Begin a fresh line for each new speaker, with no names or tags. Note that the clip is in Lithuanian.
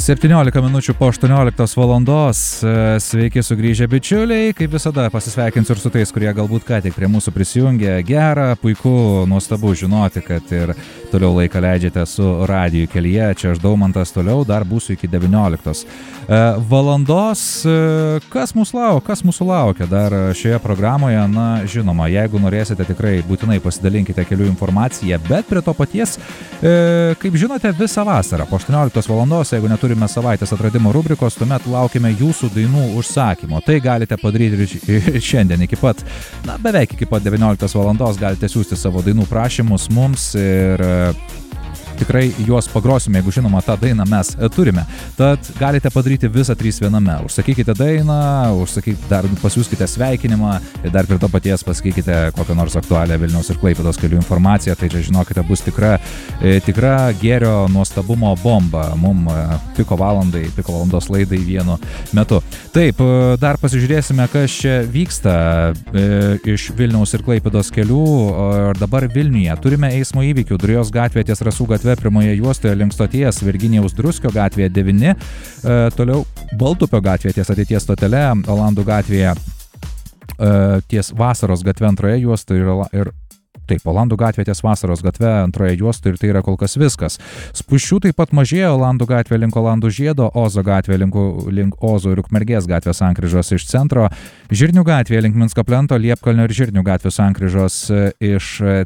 17 minučių po 18 valandos. Sveiki sugrįžę bičiuliai. Kaip visada pasisveikinsiu ir su tais, kurie galbūt ką tik prie mūsų prisijungė. Gera, puiku, nuostabu žinoti, kad ir toliau laiką leidžiate su radiju kelyje. Čia aš Daumantas, toliau dar būsiu iki 19 valandos. Kas mūsų laukia dar šioje programoje? Na, žinoma, jeigu norėsite, tikrai būtinai pasidalinkite kelių informaciją, bet prie to paties, kaip žinote, visą vasarą po 18 valandos, jeigu neturime savaitės atradimo rubrikos, tuomet laukime jūsų dainų užsakymo. Tai galite padaryti ir šiandien iki pat, beveik iki pat 19 valandos galite siūsti savo dainų prašymus mums ir tikrai juos pagrosime, jeigu žinoma, tą dainą mes turime. Tad galite padaryti visą 3 viename. Užsakykite dainą, dar pasiūskite sveikinimą ir dar prie to paties pasakykite kokią nors aktualią Vilniaus ir Klaipėdos kelių informaciją. Tai čia, žinokite, bus tikra gėrio nuostabumo bomba mum piko valandos laidai vienu metu. Taip, dar pasižiūrėsime, kas čia vyksta iš Vilniaus ir Klaipėdos kelių. Ir dabar Vilniuje turime eismo įvykių. Drujos gatvė ties Rasų gatvė pirmoje juostoje link stoties, Virginijaus Druskio gatvėje 9, toliau Baltupio gatvėje ties ateities stotele, Olandų gatvėje ties Vasaros gatve antroje juostoje ir taip, Olandų gatvė ties Vasaros gatve antroje juostoje ir tai yra kol kas viskas. Spūsčių taip pat mažėja, Olandų gatvė link Olandų žiedo, Ozo gatvė link Ozo ir Ukmergės gatvės sankryžos iš centro, Žirnių gatvė link Minsko plento, Liepkalnio ir Žirnių gatvės sankryžos iš